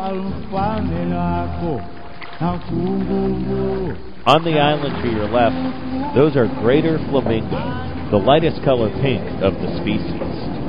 On the island to your left, those are greater flamingo, the lightest color pink of the species.